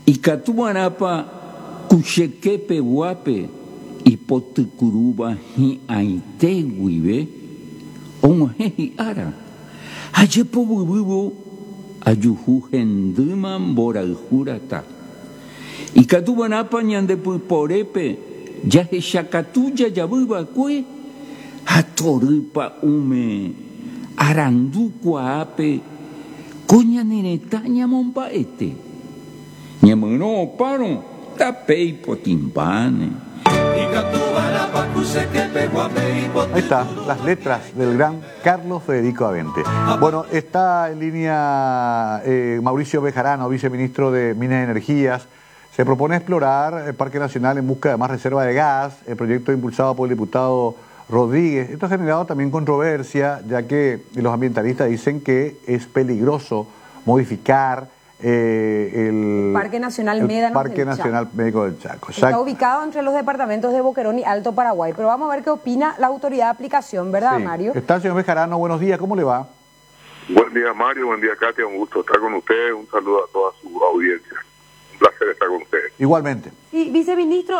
Ikatuarapa kuxekepe guape ipotykuruva hi'ãitéguive og̃uahẽ hi'ára ajepovyvývo ajuhu hendýma mborayhúrata. Ikatuvarapa ñandepyporépe jahechakatu jajavývakue ha torýpa ume arandukuaápe ko ñanerẽta ñamomba'ete ñemyrõ opárõ tapéi potimbáne. Ahí está, las letras del gran Carlos Federico Avente. Bueno, está en línea Mauricio Bejarano, viceministro de Minas y Energías. Se propone explorar el Parque Nacional en busca de más reserva de gas, el proyecto impulsado por el diputado Rodríguez. Esto ha generado también controversia, ya que los ambientalistas dicen que es peligroso modificar el Parque Nacional Médanos Parque Nacional Médico del Chaco. Está ubicado entre los departamentos de Boquerón y Alto Paraguay. Pero vamos a ver qué opina la autoridad de aplicación, ¿verdad, Sí. Mario? Está el señor Bejarano, buenos días, ¿cómo le va? Buen día, Mario, buen día, Katia, un gusto estar con ustedes, un saludo a toda su audiencia. Un placer estar con ustedes. Igualmente. Y, viceministro,